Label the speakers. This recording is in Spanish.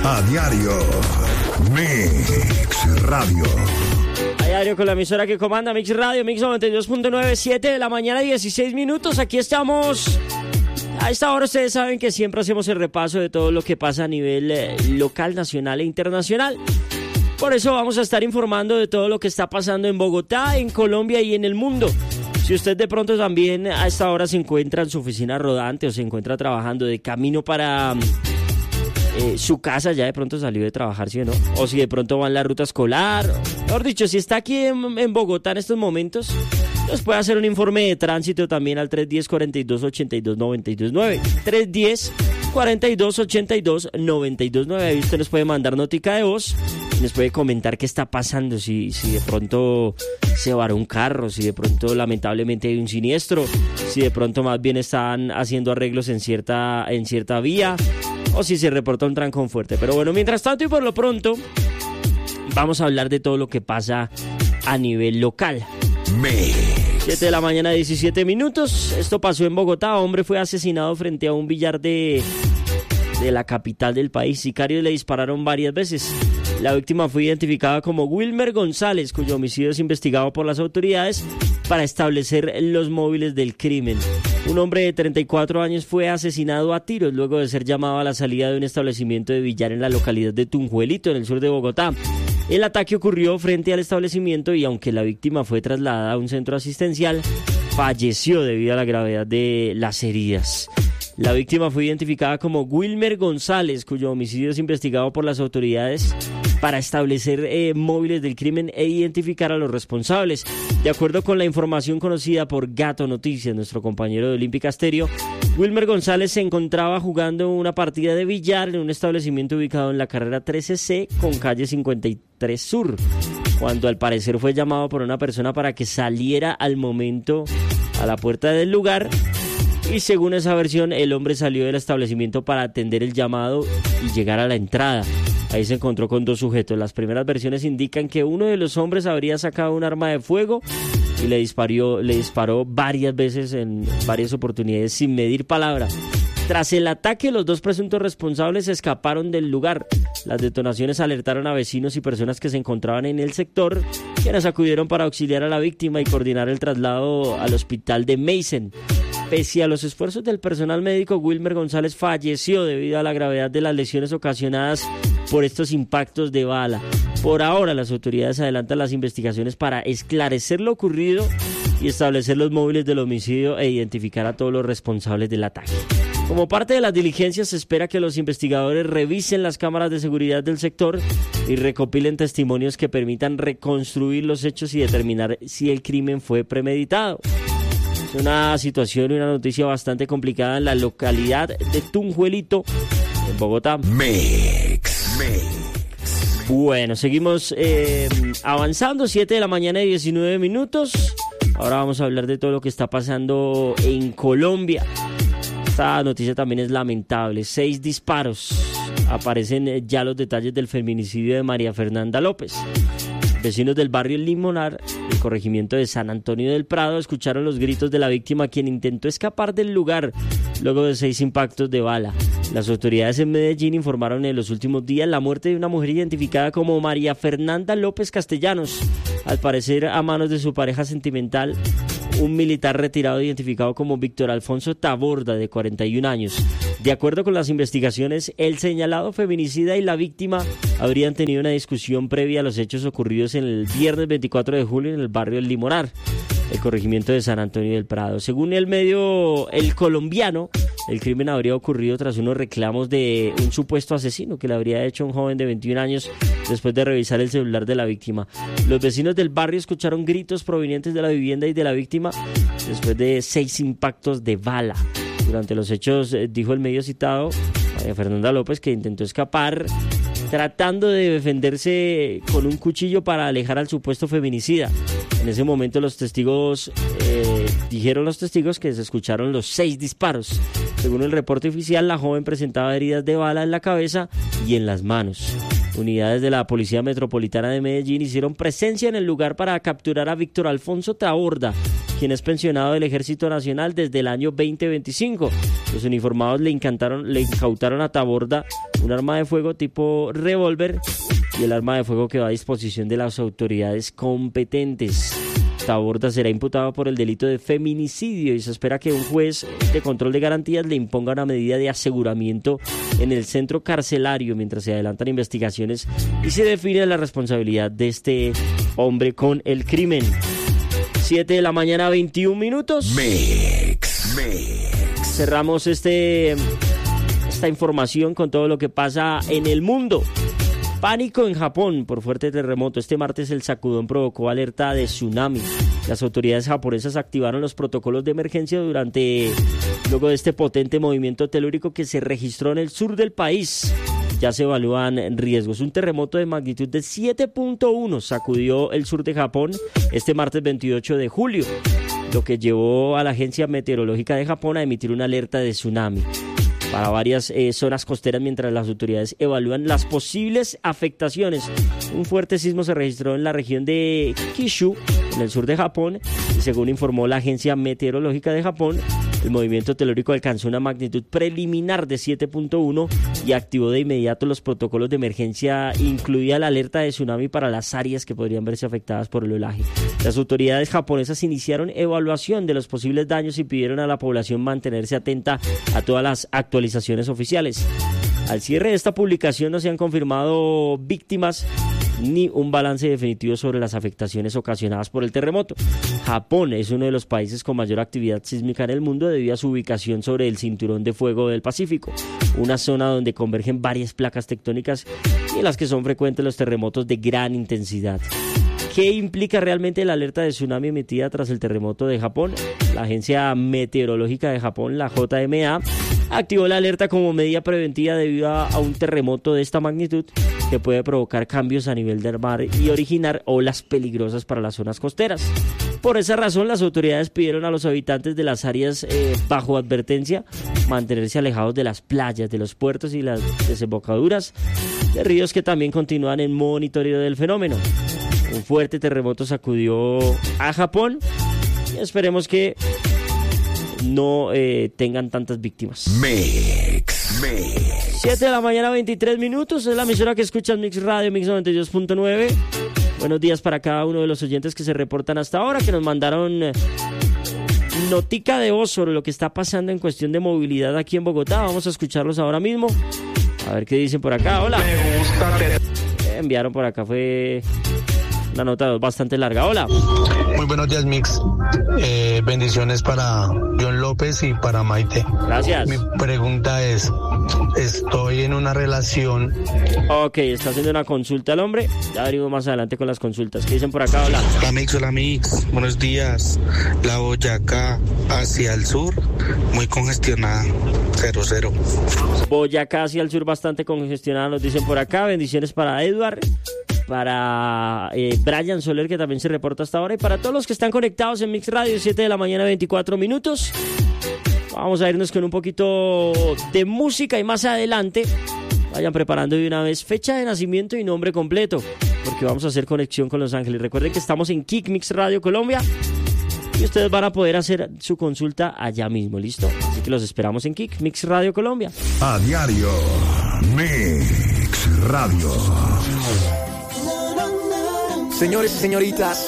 Speaker 1: A diario, Mix Radio.
Speaker 2: A diario con la emisora que comanda Mix Radio, Mix 92.9, 7 de la mañana, 16 minutos. Aquí estamos. A esta hora ustedes saben que siempre hacemos el repaso de todo lo que pasa a nivel local, nacional e internacional. Por eso vamos a estar informando de todo lo que está pasando en Bogotá, en Colombia y en el mundo. Si usted de pronto también a esta hora se encuentra en su oficina rodante o se encuentra trabajando de camino para su casa, ya de pronto salió de trabajar, ¿sí o no? O si de pronto va en la ruta escolar, mejor dicho, si está aquí en Bogotá en estos momentos, nos puede hacer un informe de tránsito también al 310-4282-929. 310-4282-929. Ahí usted nos puede mandar notica de voz y nos puede comentar qué está pasando, si de pronto se varó un carro, si de pronto lamentablemente hay un siniestro, si de pronto más bien están haciendo arreglos en cierta vía, o si se reporta un trancón fuerte. Pero bueno, mientras tanto y por lo pronto, vamos a hablar de todo lo que pasa a nivel local. 7 de la mañana, 17 minutos. Esto pasó en Bogotá. Hombre fue asesinado frente a un billar de la capital del país. Sicarios le dispararon varias veces. La víctima fue identificada como Wilmer González, cuyo homicidio es investigado por las autoridades para establecer los móviles del crimen. Un hombre de 34 años fue asesinado a tiros luego de ser llamado a la salida de un establecimiento de billar en la localidad de Tunjuelito, en el sur de Bogotá. El ataque ocurrió frente al establecimiento y aunque la víctima fue trasladada a un centro asistencial, falleció debido a la gravedad de las heridas. La víctima fue identificada como Wilmer González, cuyo homicidio es investigado por las autoridades para establecer móviles del crimen e identificar a los responsables. De acuerdo con la información conocida por Gato Noticias, nuestro compañero de Olímpica Estéreo, Wilmer González se encontraba jugando una partida de billar en un establecimiento ubicado en la carrera 13C con calle 53 Sur, cuando al parecer fue llamado por una persona para que saliera al momento a la puerta del lugar. Y según esa versión, el hombre salió del establecimiento para atender el llamado y llegar a la entrada. Ahí se encontró con dos sujetos. Las primeras versiones indican que uno de los hombres habría sacado un arma de fuego y le disparó varias veces en varias oportunidades sin medir palabra. Tras el ataque, los dos presuntos responsables escaparon del lugar. Las detonaciones alertaron a vecinos y personas que se encontraban en el sector, quienes acudieron para auxiliar a la víctima y coordinar el traslado al hospital de Mason. Pese a los esfuerzos del personal médico, Wilmer González falleció debido a la gravedad de las lesiones ocasionadas por estos impactos de bala. Por ahora, las autoridades adelantan las investigaciones para esclarecer lo ocurrido y establecer los móviles del homicidio e identificar a todos los responsables del ataque. Como parte de las diligencias, se espera que los investigadores revisen las cámaras de seguridad del sector y recopilen testimonios que permitan reconstruir los hechos y determinar si el crimen fue premeditado. Es una situación y una noticia bastante complicada en la localidad de Tunjuelito, en Bogotá.
Speaker 1: Mix.
Speaker 2: Bueno, seguimos avanzando, 7 de la mañana y 19 minutos. Ahora vamos a hablar de todo lo que está pasando en Colombia. Esta noticia también es lamentable. 6 disparos. Aparecen ya los detalles del feminicidio de María Fernanda López. Vecinos del barrio Limonar, el corregimiento de San Antonio del Prado, escucharon los gritos de la víctima, quien intentó escapar del lugar luego de 6 impactos de bala. Las autoridades en Medellín informaron en los últimos días la muerte de una mujer identificada como María Fernanda López Castellanos, al parecer a manos de su pareja sentimental, un militar retirado identificado como Víctor Alfonso Taborda, de 41 años. De acuerdo con las investigaciones, el señalado feminicida y la víctima habrían tenido una discusión previa a los hechos ocurridos en el viernes 24 de julio en el barrio El Limonar, el corregimiento de San Antonio del Prado. Según el medio El Colombiano, el crimen habría ocurrido tras unos reclamos de un supuesto asesino que le habría hecho a un joven de 21 años después de revisar el celular de la víctima. Los vecinos del barrio escucharon gritos provenientes de la vivienda y de la víctima después de 6 impactos de bala. Durante los hechos, dijo el medio citado, María Fernanda López, que intentó escapar tratando de defenderse con un cuchillo para alejar al supuesto feminicida. En ese momento los testigos dijeron que se escucharon los 6 disparos. Según el reporte oficial, la joven presentaba heridas de bala en la cabeza y en las manos. Unidades de la Policía Metropolitana de Medellín hicieron presencia en el lugar para capturar a Víctor Alfonso Taborda, quien es pensionado del Ejército Nacional desde el año 2025. Los uniformados le incautaron a Taborda un arma de fuego tipo revólver y el arma de fuego quedó a disposición de las autoridades competentes. Taborda será imputado por el delito de feminicidio y se espera que un juez de control de garantías le imponga una medida de aseguramiento en el centro carcelario mientras se adelantan investigaciones y se define la responsabilidad de este hombre con el crimen. 7 de la mañana, 21 minutos.
Speaker 1: Mix.
Speaker 2: Cerramos esta información con todo lo que pasa en el mundo. Pánico en Japón por fuerte terremoto. Este martes el sacudón provocó alerta de tsunami. Las autoridades japonesas activaron los protocolos de emergencia luego de este potente movimiento telúrico que se registró en el sur del país. Ya se evalúan riesgos. Un terremoto de magnitud de 7.1 sacudió el sur de Japón este martes 28 de julio, lo que llevó a la Agencia Meteorológica de Japón a emitir una alerta de tsunami para varias zonas costeras mientras las autoridades evalúan las posibles afectaciones. Un fuerte sismo se registró en la región de Kyushu, en el sur de Japón, y según informó la Agencia Meteorológica de Japón, el movimiento telúrico alcanzó una magnitud preliminar de 7.1 y activó de inmediato los protocolos de emergencia, incluida la alerta de tsunami para las áreas que podrían verse afectadas por el oleaje. Las autoridades japonesas iniciaron evaluación de los posibles daños y pidieron a la población mantenerse atenta a todas las actualizaciones oficiales. Al cierre de esta publicación no se han confirmado víctimas ni un balance definitivo sobre las afectaciones ocasionadas por el terremoto. Japón es uno de los países con mayor actividad sísmica en el mundo debido a su ubicación sobre el cinturón de fuego del Pacífico, una zona donde convergen varias placas tectónicas y en las que son frecuentes los terremotos de gran intensidad. ¿Qué implica realmente la alerta de tsunami emitida tras el terremoto de Japón? La Agencia Meteorológica de Japón, la JMA, activó la alerta como medida preventiva debido a un terremoto de esta magnitud que puede provocar cambios a nivel del mar y originar olas peligrosas para las zonas costeras. Por esa razón, las autoridades pidieron a los habitantes de las áreas bajo advertencia mantenerse alejados de las playas, de los puertos y las desembocaduras de ríos que también continúan en monitoreo del fenómeno. Un fuerte terremoto sacudió a Japón y esperemos que no tengan tantas víctimas.
Speaker 1: Mix.
Speaker 2: 7 de la mañana, 23 minutos. Es la emisora que escuchas, Mix Radio, Mix 92.9. Buenos días para cada uno de los oyentes que se reportan hasta ahora, que nos mandaron notica de voz sobre lo que está pasando en cuestión de movilidad aquí en Bogotá. Vamos a escucharlos ahora mismo. A ver qué dicen por acá. Hola. Enviaron por acá, fue una nota bastante larga. Hola.
Speaker 3: Muy buenos días, Mix. Bendiciones para John López y para Maite.
Speaker 2: Gracias.
Speaker 3: Mi pregunta es, estoy en una relación.
Speaker 2: Ok, está haciendo una consulta el hombre. Ya venimos más adelante con las consultas. ¿Qué dicen por acá? Hola.
Speaker 4: Hola Mix. Buenos días. La Boyacá hacia el sur, muy congestionada. 00.
Speaker 2: Boyacá hacia el sur bastante congestionada, nos dicen por acá. Bendiciones para Edward, para Brian Soler, que también se reporta hasta ahora, y para todos los que están conectados en Mix Radio. 7 de la mañana, 24 minutos. Vamos a irnos con un poquito de música y más adelante vayan preparando de una vez fecha de nacimiento y nombre completo, porque vamos a hacer conexión con Los Ángeles. Recuerden que estamos en Kick Mix Radio Colombia y ustedes van a poder hacer su consulta allá mismo, ¿listo? Así que los esperamos en Kick Mix Radio Colombia.
Speaker 1: A diario. Mix Radio.
Speaker 5: Señores y señoritas,